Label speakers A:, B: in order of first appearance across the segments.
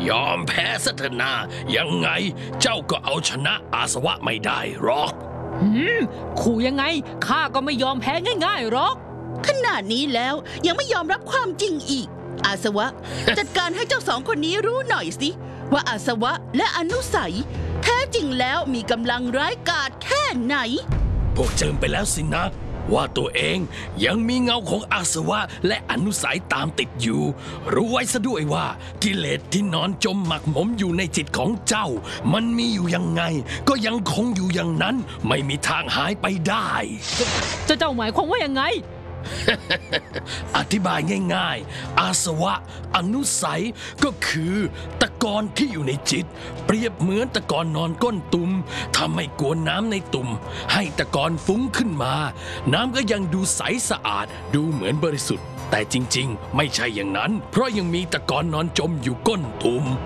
A: ยอมแพ้ซะเถอะนายังไงเจ้าก็เอาชนะอาสวะไม่ได้หรอก
B: ขู่ยังไงข้าก็ไม่ยอมแพ้ง่ายๆหรอก
C: ขนาดนี้แล้วยังไม่ยอมรับความจริงอีกอาสวะ จัดการให้เจ้าสองคนนี้รู้หน่อยสิว่าอาสวะและอนุสัยแท้จริงแล้วมีกำลังร้ายกาจแค่ไหน
A: พวกเจิมไปแล้วสินะว่าตัวเองยังมีเงาของอาสวะและอนุสัยตามติดอยู่รู้ไว้ซะด้วยว่ากิเลสที่นอนจมหมักหมมอยู่ในจิตของเจ้ามันมีอยู่ยังไงก็ยังคงอยู่อย่างนั้นไม่มีทางหายไปได้
B: เจ้าหมายความว่ายังไง
A: อธิบายง่ายๆอาสวะอนุสัยก็คือตะกอนที่อยู่ในจิตเปรียบเหมือนตะกอนนอนก้นตุ่มถ้าไม่กวนน้ำในตุ่มให้ตะกอนฟุ้งขึ้นมาน้ำก็ยังดูใสสะอาดดูเหมือนบริสุทธิ์แต่จริงๆไม่ใช่อย่างนั้นเพราะยังมีตะกอนนอนจมอยู่ก้นตุ่ม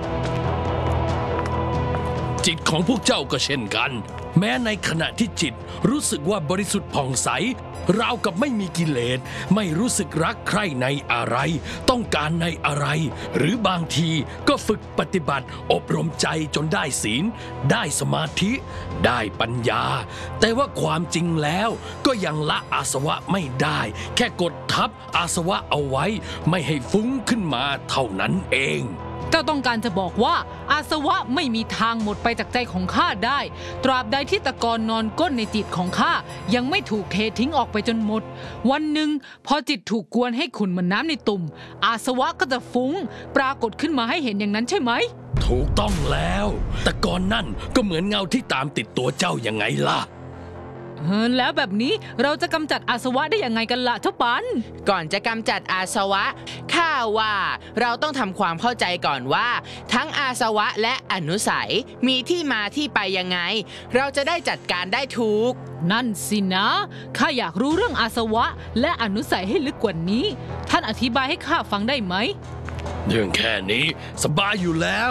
A: จิตของพวกเจ้าก็เช่นกันแม้ในขณะที่จิตรู้สึกว่าบริสุทธิ์ผ่องใสราวกับไม่มีกิเลสไม่รู้สึกรักใคร่ในอะไรต้องการในอะไรหรือบางทีก็ฝึกปฏิบัติอบรมใจจนได้ศีลได้สมาธิได้ปัญญาแต่ว่าความจริงแล้วก็ยังละอาสวะไม่ได้แค่กดทับอาสวะเอาไว้ไม่ให้ฟุ้งขึ้นมาเท่านั้นเอง
B: เจ้าต้องการจะบอกว่าอาสวะไม่มีทางหมดไปจากใจของข้าได้ตราบใดที่ตะกอนนอนก้นในจิตของข้ายังไม่ถูกเททิ้งออกไปจนหมดวันหนึ่งพอจิตถูกกวนให้ขุ่นเหมือนน้ำในตุ่มอาสวะก็จะฟุ้งปรากฏขึ้นมาให้เห็นอย่างนั้นใช่ไหม
A: ถูกต้องแล้วตะกอนนั่นก็เหมือนเงาที่ตามติดตัวเจ้ายังไงล่ะ
B: แล้วแบบนี้เราจะกำจัดอาสวะได้ยังไงกันล่ะเจ้าปัน
D: ก่อนจะกำจัดอาสวะข้าว่าเราต้องทำความเข้าใจก่อนว่าทั้งอาสวะและอนุสัยมีที่มาที่ไปยังไงเราจะได้จัดการได้ถูก
B: นั่นสินะข้าอยากรู้เรื่องอาสวะและอนุสัยให้ลึกกว่านี้ท่านอธิบายให้ข้าฟังได้ไหม
A: เรื่องแค่นี้สบายอยู่แล้ว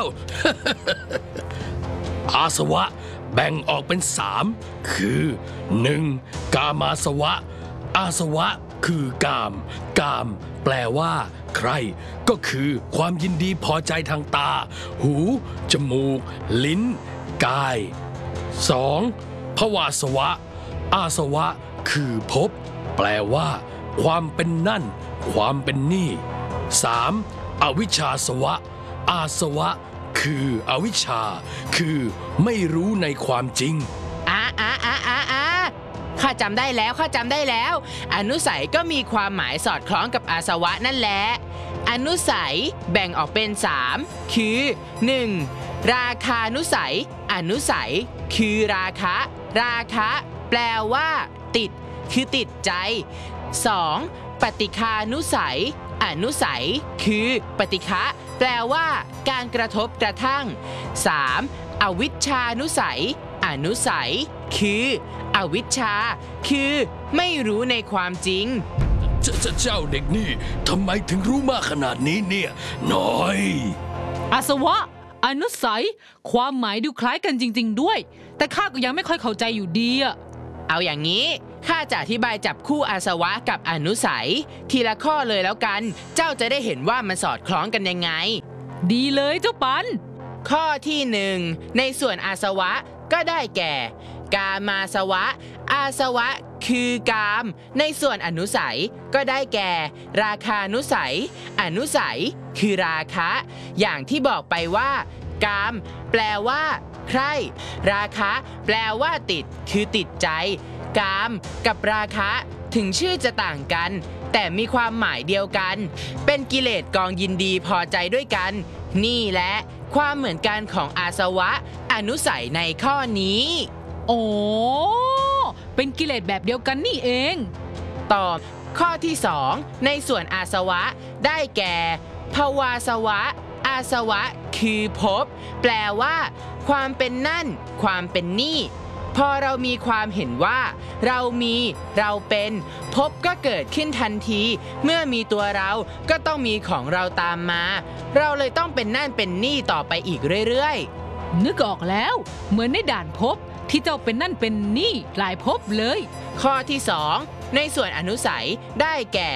A: อาสวะแบ่งออกเป็น3คือ 1. กามาสวะอาสวะคือกามแปลว่าใครก็คือความยินดีพอใจทางตาหูจมูกลิ้นกาย 2. ภวาสวะอาสวะคือภพแปลว่าความเป็นนั่นความเป็นนี่ 3. อวิชชาสวะอาสวะคืออวิชชาคือไม่รู้ในความจริง
D: ข้าจำได้แล้วอนุสัยก็มีความหมายสอดคล้องกับอาสวะนั่นแหละอนุสัยแบ่งออกเป็น3คือ 1. ราคานุสัยอนุสัยคือราคะแปลว่าติดคือติดใจ 2. ปฏิฆานุสัยอนุสัยคือปฏิฆะแปลว่าการกระทบกระทั่ง 3. อวิชชานุสัยอนุสัยคืออวิชชาคือไม่รู้ในความจริง
A: เจ้าเด็กนี่ทำไมถึงรู้มากขนาดนี้เนี่ยน้อย
B: อาสวะอนุสัยความหมายดูคล้ายกันจริงๆด้วยแต่ข้าก็ยังไม่ค่อยเข้าใจอยู่ดีอะ
D: เอาอย่างนี้ข้าจะอธิบายจับคู่อาสวะกับอนุสัยทีละข้อเลยแล้วกันเจ้าจะได้เห็นว่ามันสอดคล้องกันยังไง
B: ดีเลยเจ้าปัน
D: ข้อที่1ในส่วนอาสวะก็ได้แก่กามาสวะอาสวะคือกามในส่วนอนุสัยก็ได้แก่ราคานุสัยอนุสัยคือราคะอย่างที่บอกไปว่ากามแปลว่าใคร่ราคะแปลว่าติดคือติดใจกามกับราคะถึงชื่อจะต่างกันแต่มีความหมายเดียวกันเป็นกิเลสกองยินดีพอใจด้วยกันนี่แหละความเหมือนกันของอาสวะอนุสัยในข้อนี้
B: โอ้เป็นกิเลสแบบเดียวกันนี่เอง
D: ต่อข้อที่2ในส่วนอาสวะได้แก่ภวาสวะอาสวะคือภพแปลว่าความเป็นนั่นความเป็นนี่พอเรามีความเห็นว่าเรามีเราเป็นภพก็เกิดขึ้นทันทีเมื่อมีตัวเราก็ต้องมีของเราตามมาเราเลยต้องเป็นนั่นเป็นนี่ต่อไปอีกเรื่อย
B: ๆนึกออกแล้วเหมือนในด่านภพที่เจ้าเป็นนั่นเป็นนี่หลายภพเลย
D: ข้อที่2ในส่วนอนุสัยได้แก่ป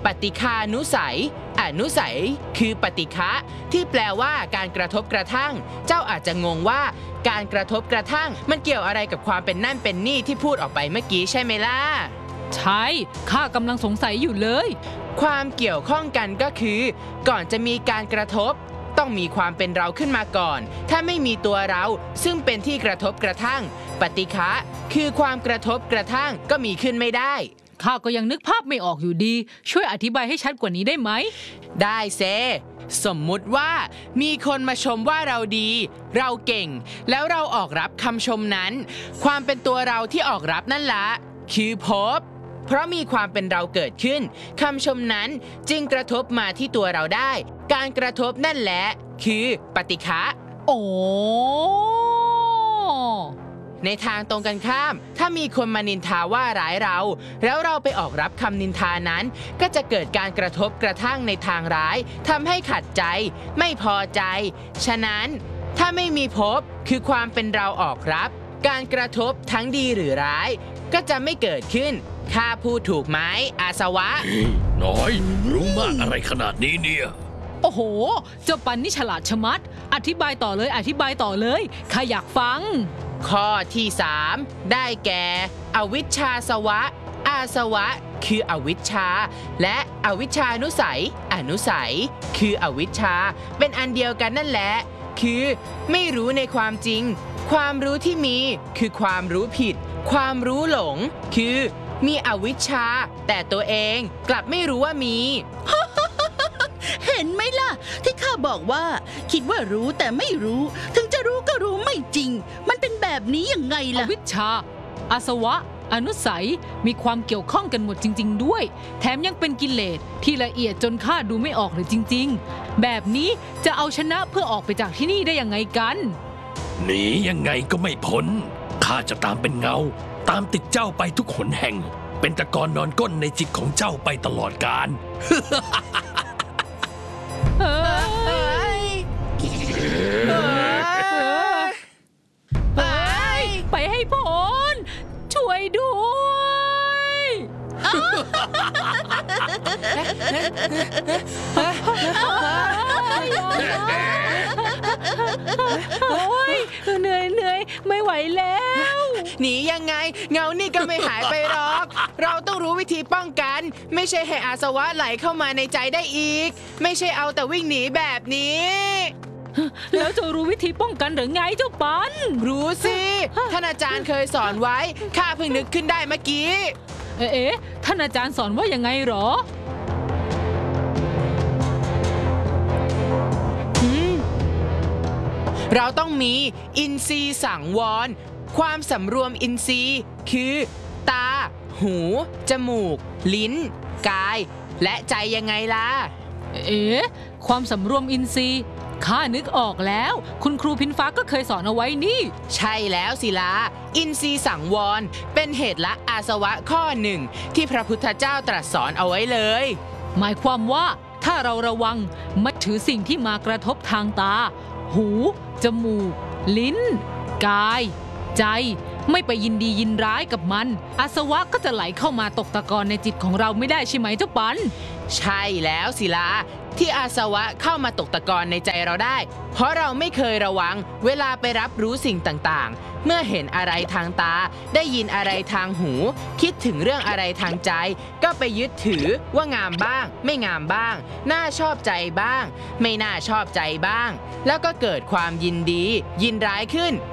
D: ปฏิคานุสัยอนุสัยคือปฏิฆะที่แปลว่าการกระทบกระทั่งเจ้าอาจจะงงว่าการกระทบกระทั่งมันเกี่ยวอะไรกับความเป็นนั่นเป็นนี่ที่พูดออกไปเมื่อกี้ใช่ไหมล่ะ
B: ใช่ข้ากำลังสงสัยอยู่เลย
D: ความเกี่ยวข้องกันก็คือก่อนจะมีการกระทบต้องมีความเป็นเราขึ้นมาก่อนถ้าไม่มีตัวเราซึ่งเป็นที่กระทบกระทั่งปฏิฆะคือความกระทบกระทั่งก็มีขึ้นไม่ได้
B: ข้าก็ยังนึกภาพไม่ออกอยู่ดีช่วยอธิบายให้ชัดกว่านี้ได้ไหม
D: ได้เซสมมุติว่ามีคนมาชมว่าเราดีเราเก่งแล้วเราออกรับคำชมนั้นความเป็นตัวเราที่ออกรับนั่นละคือภพเพราะมีความเป็นเราเกิดขึ้นคำชมนั้นจึงกระทบมาที่ตัวเราได้การกระทบนั่นแหละคือปฏิฆะ
B: โอ้
D: ในทางตรงกันข้ามถ้ามีคนมานินทาว่าร้ายเราแล้วเราไปออกรับคำนินทานั้นก็จะเกิดการกระทบกระทั่งในทางร้ายทำให้ขัดใจไม่พอใจฉะนั้นถ้าไม่มีภพคือความเป็นเราออกรับการกระทบทั้งดีหรือร้ายก็จะไม่เกิดขึ้นข้าพูดถูกไหมอาสวะ
A: น้อยรู้มากอะไรขนาดนี้เนี่ย
B: โอ้โหเจ้าปันนี่ฉลาดชะมัดอธิบายต่อเลยอธิบายต่อเลยข้าอยากฟัง
D: ข้อที่3ได้แก่อวิชชาสวะอาสวะคืออวิชชาและอวิชชานุสัยอนุสัยคืออวิชชาเป็นอันเดียวกันนั่นแหละคือไม่รู้ในความจริงความรู้ที่มีคือความรู้ผิดความรู้หลงคือมีอวิชชาแต่ตัวเองกลับไม่รู้ว่ามี
C: เห็นไหมล่ะที่ข้าบอกว่าคิดว่ารู้แต่ไม่รู้ถึงจะรู้ก็รู้ไม่จริงมันเป็นแบบนี้ยังไงล่ะ
B: อวิชชาอาสวะอนุสัยมีความเกี่ยวข้องกันหมดจริงๆด้วยแถมยังเป็นกิเลสที่ละเอียดจนข้าดูไม่ออกเลยจริงๆแบบนี้จะเอาชนะเพื่อออกไปจากที่นี่ได้ยังไงกัน
A: หนียังไงก็ไม่พ้นข้าจะตามเป็นเงาตามติดเจ้าไปทุกหนแห่งเป็นตะกอนนอนก้นในจิตของเจ้าไปตลอดกาล
B: ไปให้พ้นช่วยด้วยโอ้ยเหนื่อยไม่ไหวแล้ว
D: หนียังไงเงานี่ก็ไม่หายไปหรอกเราต้องรู้วิธีป้องกันไม่ใช่ให้อาสวะไหลเข้ามาในใจได้อีกไม่ใช่เอาแต่วิ่งหนีแบบนี้
B: แล้วจะรู้วิธีป้องกันหรือไงเจ้าปัน
D: รู้สิท่านอาจารย์เคยสอนไว้ข้าเพิ่งนึกขึ้นได้เมื่อกี้
B: ท่านอาจารย์สอนว่ายังไงหรอ
D: เราต้องมีอินทรีย์สังวรความสำรวมอินทรีย์คือตาหูจมูกลิ้นกายและใจยังไงล่ะ
B: ความสำรวมอินทรีย์ข้านึกออกแล้วคุณครูพินฟ้าก็เคยสอนเอาไว้นี่
D: ใช่แล้วศิลาอินทรีย์สังวรเป็นเหตุละอาสวะข้อหนึ่งที่พระพุทธเจ้าตรัสสอนเอาไว้เลย
B: หมายความว่าถ้าเราระวังไม่ถือสิ่งที่มากระทบทางตาหูจมูกลิ้นกายใจไม่ไปยินดียินร้ายกับมันอาสวะก็จะไหลเข้ามาตกตะกอนในจิตของเราไม่ได้ใช่ไหมเจ้าปัน
D: ใช่แล้วศิลาที่อาสวะเข้ามาตกตะกอนในใจเราได้เพราะเราไม่เคยระวังเวลาไปรับรู้สิ่งต่างๆเมื่อเห็นอะไรทางตาได้ยินอะไรทางหูคิดถึงเรื่องอะไรทางใจก็ไปยึดถือว่างามบ้างไม่งามบ้างน่าชอบใจบ้างไม่น่าชอบใจบ้างแล้วก็เกิดความยินดียินร้ายขึ้น